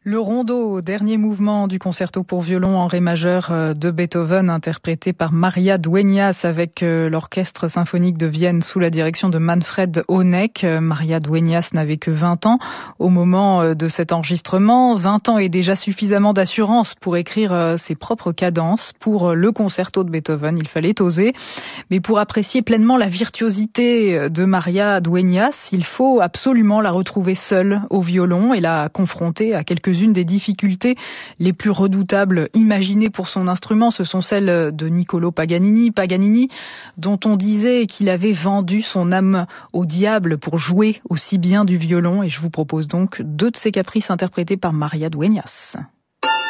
Le rondo, dernier mouvement du concerto pour violon en ré majeur de Beethoven, interprété par Maria Dueñas avec l'orchestre symphonique de Vienne sous la direction de Manfred Honeck. Maria Dueñas n'avait que 20 ans au moment de cet enregistrement. 20 ans et déjà suffisamment d'assurance pour écrire ses propres cadences. Pour le concerto de Beethoven, il fallait oser. Mais pour apprécier pleinement la virtuosité de Maria Dueñas, il faut absolument la retrouver seule au violon et la confronter à quelques-unes des difficultés les plus redoutables imaginées pour son instrument. Ce sont celles de Niccolò Paganini, dont on disait qu'il avait vendu son âme au diable pour jouer aussi bien du violon. Et je vous propose donc deux de ses caprices interprétés par Maria Dueñas.